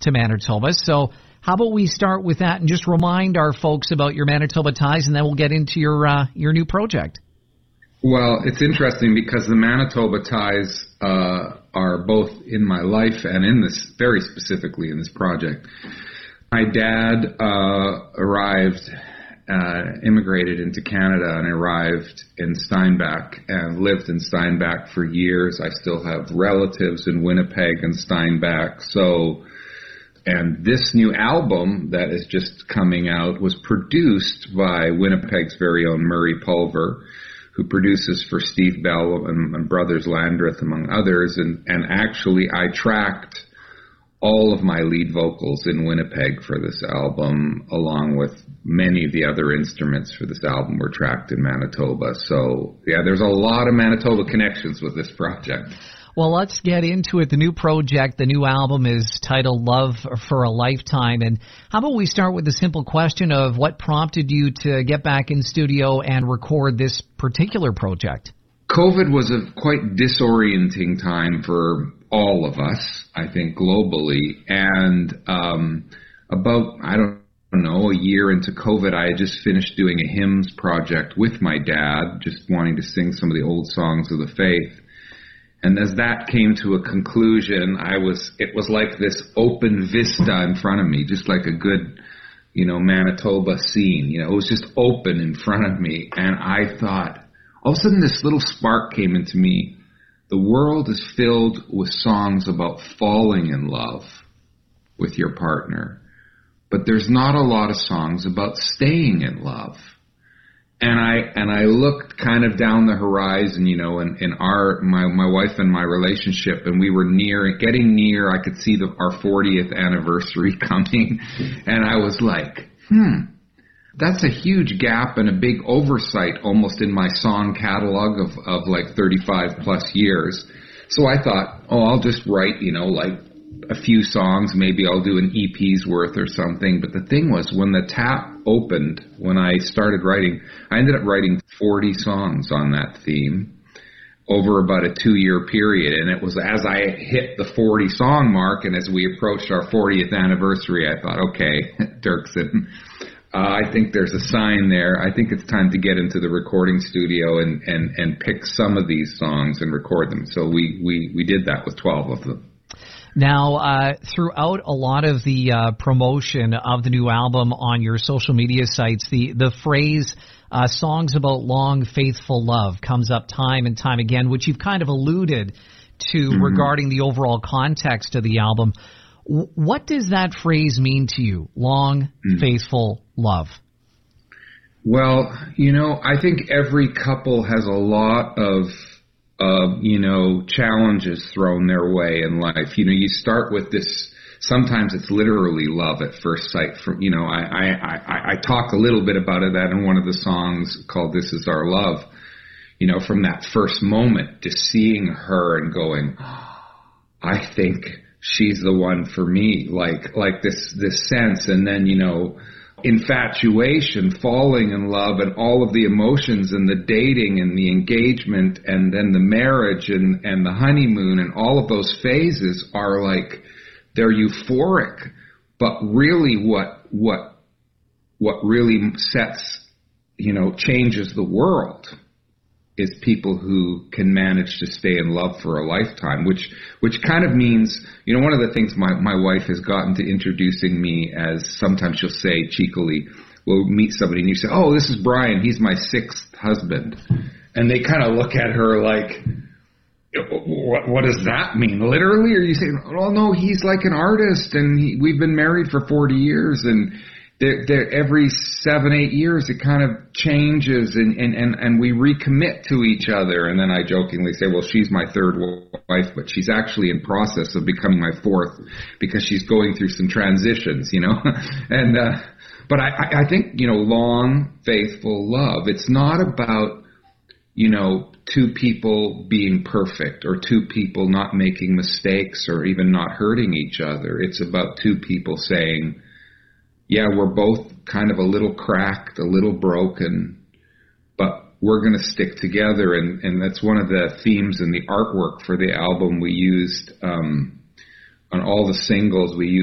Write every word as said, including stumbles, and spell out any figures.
to Manitoba. So how about we start with that and just remind our folks about your Manitoba ties, and then we'll get into your uh, your new project. Well, it's interesting because the Manitoba ties uh, are both in my life and in this, very specifically in this project. My dad uh, arrived, uh, immigrated into Canada and arrived in Steinbach and lived in Steinbach for years. I still have relatives in Winnipeg and Steinbach. So, and this new album that is just coming out was produced by Winnipeg's very own Murray Pulver, who produces for Steve Bell and, and Brothers Landreth, among others. And, and actually, I tracked all of my lead vocals in Winnipeg for this album, along with many of the other instruments for this album were tracked in Manitoba. So, yeah, there's a lot of Manitoba connections with this project. Well, let's get into it. The new project, the new album is titled Love for a Lifetime. And how about we start with the simple question of what prompted you to get back in studio and record this particular project? COVID was a quite disorienting time for all of us, I think, globally. And um, about, I don't know, a year into COVID, I had just finished doing a hymns project with my dad, just wanting to sing some of the old songs of the faith. And as that came to a conclusion, I was, it was like this open vista in front of me, just like a good, you know, Manitoba scene. You know, it was just open in front of me. And I thought, all of a sudden this little spark came into me. The world is filled with songs about falling in love with your partner, but there's not a lot of songs about staying in love. And I and I looked kind of down the horizon, you know, in, in our my my wife and my relationship, and we were near getting near. I could see the, our fortieth anniversary coming, and I was like, hmm, that's a huge gap and a big oversight almost in my song catalog of of like thirty-five plus years. So I thought, oh, I'll just write, you know, like a few songs, maybe I'll do an E P's worth or something. But the thing was, when the tap opened, when I started writing, I ended up writing forty songs on that theme over about a two-year period. And it was as I hit the forty song mark and as we approached our fortieth anniversary, I thought, okay, Dirksen, uh, I think there's a sign there. I think it's time to get into the recording studio and, and, and pick some of these songs and record them. So we, we, we did that with twelve of them. Now, uh, throughout a lot of the uh, promotion of the new album on your social media sites, the, the phrase uh, songs about long, faithful love comes up time and time again, which you've kind of alluded to mm-hmm. regarding the overall context of the album. W- what does that phrase mean to you, long, mm-hmm. faithful love? Well, you know, I think every couple has a lot of Uh, you know, challenges thrown their way in life. You know, you start with this, sometimes it's literally love at first sight. From, you know, I, I, I, I talk a little bit about that in one of the songs called This Is Our Love. You know, from that first moment, just seeing her and going, oh, I think she's the one for me, like, like this, this sense. And then, you know, infatuation, falling in love, and all of the emotions and the dating and the engagement and then the marriage and, and the honeymoon and all of those phases are like, they're euphoric. But really what, what, what really sets, you know, changes the world is people who can manage to stay in love for a lifetime, which which kind of means, you know, one of the things my, my wife has gotten to introducing me as, sometimes she'll say cheekily, we'll meet somebody and you say, oh, this is Brian, he's my sixth husband. And they kind of look at her like, what, what does that mean? Literally? Or you say, well, no, he's like an artist and he, we've been married for forty years and They're, they're, every seven, eight years it kind of changes and, and, and, and we recommit to each other. And then I jokingly say, well, she's my third wife, but she's actually in process of becoming my fourth because she's going through some transitions, you know. and uh, But I, I think, you know, long, faithful love, it's not about, you know, two people being perfect or two people not making mistakes or even not hurting each other. It's about two people saying, yeah, we're both kind of a little cracked, a little broken, but we're going to stick together. And, and that's one of the themes in the artwork for the album we used um, on all the singles. We used